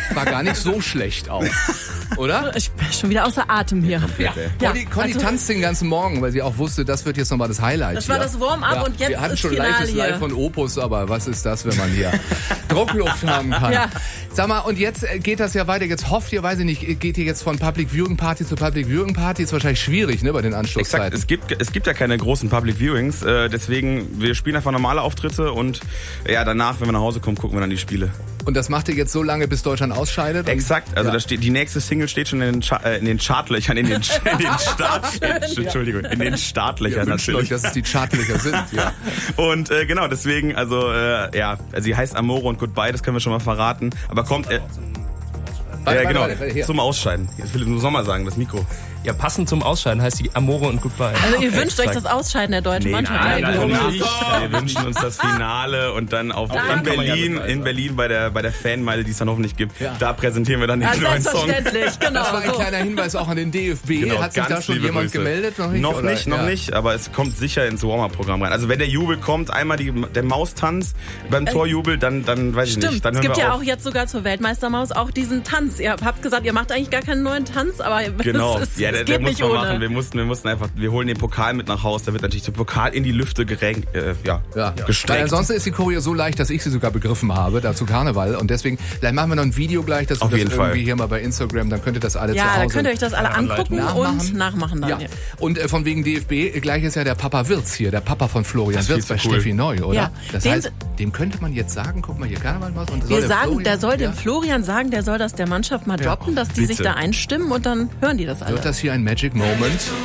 war gar nicht so schlecht auch, oder? Ich bin schon wieder außer Atem hier. Ja. Conny tanzt den ganzen Morgen, weil sie auch wusste, das wird jetzt nochmal das Highlight. Das war das Warm-up und jetzt wir hatten ist schon Finale leichtes hier. Live von Opus, aber was ist das, wenn man hier Druckluft haben kann? Ja. Sag mal, und jetzt geht das ja weiter. Jetzt hofft ihr, weiß ich nicht, geht ihr jetzt von Public Viewing Party zu Public Viewing Party? Ist wahrscheinlich schwierig, ne, bei den Anschlusszeiten. Exakt, es gibt ja keine großen Public Viewings, deswegen, wir spielen einfach normale Auftritte und ja, danach, wenn wir nach Hause kommen, gucken wir dann die Spiele. Und das macht ihr jetzt so lange, bis Deutschland ausscheidet? Exakt, also da steht, die nächste Single steht schon in den Chartlöchern, in den Startlöchern natürlich. Euch, dass es die Chartlöcher sind, ja. Und genau, deswegen, also sie heißt Amore und Goodbye, das können wir schon mal verraten, aber kommt... zum Ausscheiden. Jetzt will ich nur Sommer sagen, das Mikro. Ja, passend zum Ausscheiden heißt die Amore und Goodbye. Also ihr wünscht euch das Ausscheiden der deutschen Mannschaft? Nein, nicht. Wir wünschen uns das Finale und dann in Berlin bei der Fanmeile, die es dann hoffentlich gibt, da präsentieren wir dann den neuen Song. Selbstverständlich, genau. Das war ein kleiner Hinweis auch an den DFB. Genau, hat sich da schon jemand Grüße. gemeldet? Noch nicht, aber es kommt sicher ins Warm-Up-Programm rein. Also wenn der Jubel kommt, einmal der Maustanz beim Torjubel, dann weiß ich nicht. Dann es gibt ja auf. auch jetzt sogar zur Weltmeistermaus auch diesen Tanz. Ihr habt gesagt, ihr macht eigentlich gar keinen neuen Tanz, aber genau. es Der geht muss nicht man ohne. machen. Wir mussten einfach, wir holen den Pokal mit nach Haus. Da wird natürlich der Pokal in die Lüfte gestreckt. Weil ansonsten ist die Choreo so leicht, dass ich sie sogar begriffen habe, dazu Karneval. Und deswegen, vielleicht machen wir noch ein Video gleich, dass wir das irgendwie hier mal bei Instagram, dann könnt ihr das alle zu Hause. Ja, dann könnt ihr euch das alle angucken und nachmachen dann. Ja. Und von wegen DFB, gleich ist ja der Papa Wirtz hier, der Papa von Florian Wirtz bei Steffi Neu, oder? Ja. Das heißt, dem könnte man jetzt sagen, guck mal hier, Karneval was. Und der soll dem Florian sagen, der soll das der Mannschaft mal droppen, dass die sich da einstimmen und dann hören die das alle. Wird das hier ein Magic Moment?